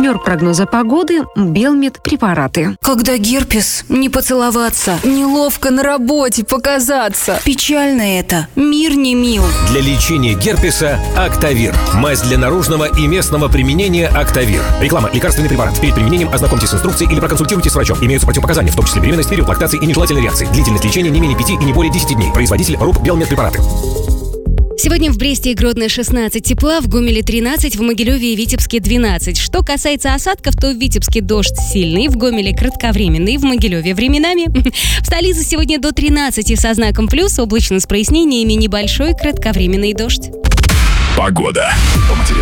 Партнер прогноза погоды – Белмед препараты. Когда герпес, не поцеловаться, неловко на работе показаться. Печально это, мир не мил. Для лечения герпеса Актавир. Мазь для наружного и местного применения Актавир. Реклама. Лекарственный препарат. Перед применением ознакомьтесь с инструкцией или проконсультируйтесь с врачом. Имеются противопоказания, в том числе беременность, период лактации и нежелательной реакции. Длительность лечения не менее 5 и не более 10 дней. Производитель РУП Белмед препараты. Сегодня в Бресте и Гродно 16 тепла, в Гомеле 13, в Могилеве и Витебске 12. Что касается осадков, то в Витебске дождь сильный, в Гомеле кратковременный, в Могилеве временами. В столице сегодня до 13 со знаком плюс, облачно с прояснениями, небольшой кратковременный дождь. Погода. По материалу